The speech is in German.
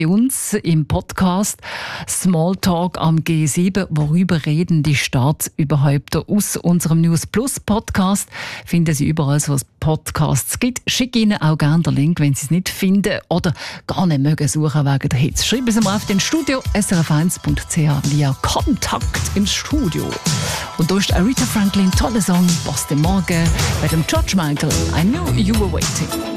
Bei uns im Podcast Smalltalk am G7. Worüber reden die Staatsüberhäupter? Aus unserem News Plus Podcast finden Sie überall, wo es Podcasts gibt. Schicke Ihnen auch gerne den Link, wenn Sie es nicht finden oder gar nicht mögen suchen wegen der Hits. Schreiben Sie mal auf den Studio srf1.ch via Kontakt ins Studio. Und da ist Aretha Franklin, toller Song, Boston Morgen, bei dem George Michael, I Knew You Were Waiting.